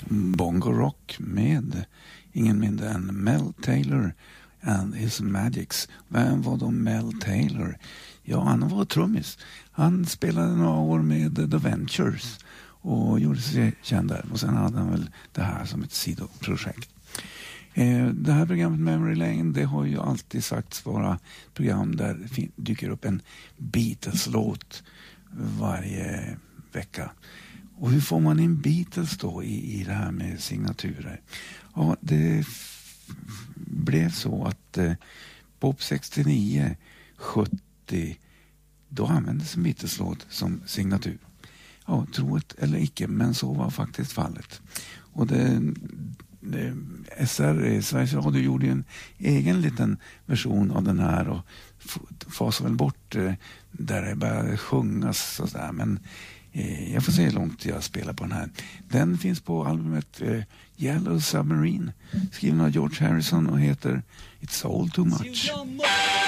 Bongo Rock med ingen mindre än Mel Taylor and his Magics. Vem var då Mel Taylor? Ja, han var trummis. Han spelade några år med The Ventures och gjorde sig känd där. Och sen hade han väl det här som ett sidoprojekt. Det här programmet Memory Lane, det har ju alltid sagts vara program där det dyker upp en Beatles-låt varje vecka. Och hur får man in Beatles då i det här med signaturer? Ja, det blev så att Pop 69, 70, då användes en Beatles-låt som signatur. Ja, tro det eller icke, men så var faktiskt fallet. Och SR, Sveriges Radio, gjorde ju en egen liten version av den här och fasade väl bort där det började sjungas och sådär, men jag får se hur långt jag spelar på den här. Den finns på albumet Yellow Submarine, skriven av George Harrison och heter It's All Too Much.